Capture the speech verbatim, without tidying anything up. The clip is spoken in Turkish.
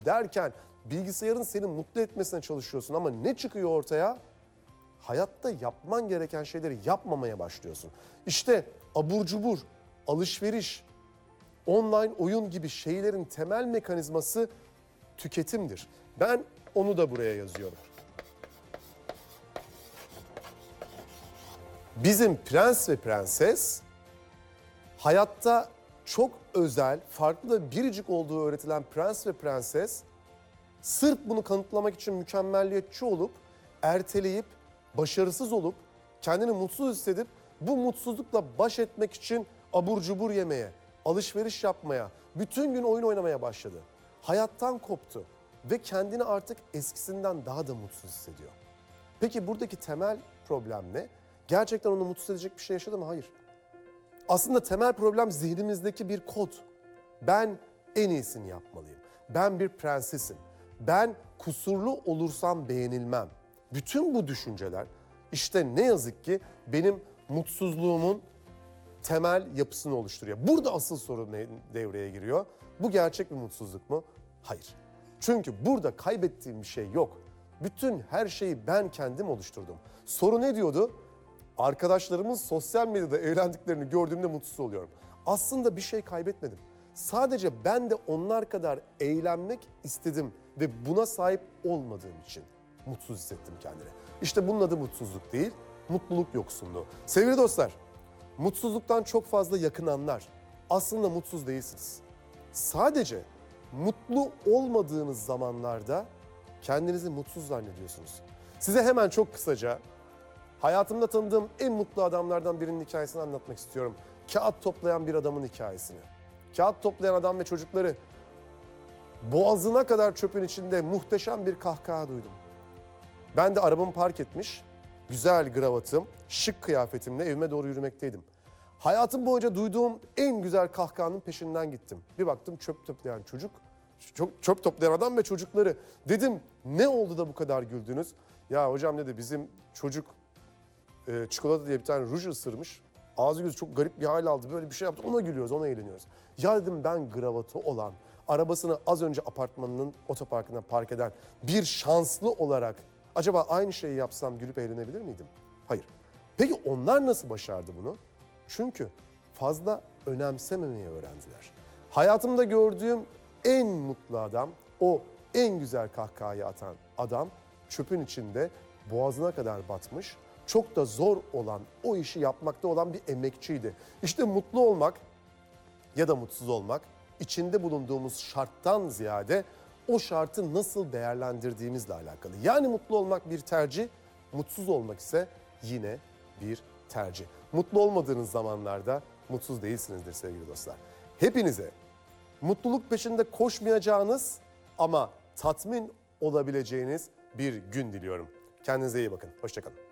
derken bilgisayarın seni mutlu etmesine çalışıyorsun ama ne çıkıyor ortaya? Hayatta yapman gereken şeyleri yapmamaya başlıyorsun. İşte abur cubur, alışveriş, online oyun gibi şeylerin temel mekanizması tüketimdir. Ben onu da buraya yazıyorum. Bizim prens ve prenses hayatta çok özel, farklı ve biricik olduğu öğretilen prens ve prenses sırf bunu kanıtlamak için mükemmelliyetçi olup, erteleyip, başarısız olup, kendini mutsuz hissedip bu mutsuzlukla baş etmek için abur cubur yemeye, alışveriş yapmaya, bütün gün oyun oynamaya başladı. Hayattan koptu ve kendini artık eskisinden daha da mutsuz hissediyor. Peki buradaki temel problem ne? Gerçekten onu mutsuz edecek bir şey yaşadı mı? Hayır. Aslında temel problem zihnimizdeki bir kod. Ben en iyisini yapmalıyım. Ben bir prensesim. Ben kusurlu olursam beğenilmem. Bütün bu düşünceler işte ne yazık ki benim mutsuzluğumun temel yapısını oluşturuyor. Burada asıl sorun devreye giriyor. Bu gerçek bir mutsuzluk mu? Hayır. Çünkü burada kaybettiğim bir şey yok. Bütün her şeyi ben kendim oluşturdum. Soru ne diyordu? Arkadaşlarımın sosyal medyada eğlendiklerini gördüğümde mutsuz oluyorum. Aslında bir şey kaybetmedim. Sadece ben de onlar kadar eğlenmek istedim ve buna sahip olmadığım için mutsuz hissettim kendimi. İşte bunun adı mutsuzluk değil, mutluluk yoksunluğu. Sevgili dostlar, mutsuzluktan çok fazla yakınanlar aslında mutsuz değilsiniz. Sadece mutlu olmadığınız zamanlarda kendinizi mutsuz zannediyorsunuz. Size hemen çok kısaca hayatımda tanıdığım en mutlu adamlardan birinin hikayesini anlatmak istiyorum. Kağıt toplayan bir adamın hikayesini. Kağıt toplayan adam ve çocukları, boğazına kadar çöpün içinde muhteşem bir kahkaha duydum. Ben de arabamı park etmiş, güzel kravatım, şık kıyafetimle evime doğru yürümekteydim. Hayatım boyunca duyduğum en güzel kahkahanın peşinden gittim. Bir baktım çöp toplayan çocuk, çöp, çöp toplayan adam ve çocukları. Dedim ne oldu da bu kadar güldünüz? Ya hocam dedi bizim çocuk e, çikolata diye bir tane ruj ısırmış. Ağzı gözü çok garip bir hal aldı. Böyle bir şey yaptı. Ona gülüyoruz, ona eğleniyoruz. Ya dedim ben kravatı olan, arabasını az önce apartmanının otoparkına park eden bir şanslı olarak acaba aynı şeyi yapsam gülüp eğlenebilir miydim? Hayır. Peki onlar nasıl başardı bunu? Çünkü fazla önemsememeyi öğrendiler. Hayatımda gördüğüm en mutlu adam, o en güzel kahkahayı atan adam çöpün içinde boğazına kadar batmış, çok da zor olan o işi yapmakta olan bir emekçiydi. İşte mutlu olmak ya da mutsuz olmak içinde bulunduğumuz şarttan ziyade o şartı nasıl değerlendirdiğimizle alakalı. Yani mutlu olmak bir tercih, mutsuz olmak ise yine bir tercih. Mutlu olmadığınız zamanlarda mutsuz değilsinizdir sevgili dostlar. Hepinize mutluluk peşinde koşmayacağınız ama tatmin olabileceğiniz bir gün diliyorum. Kendinize iyi bakın. Hoşça kalın.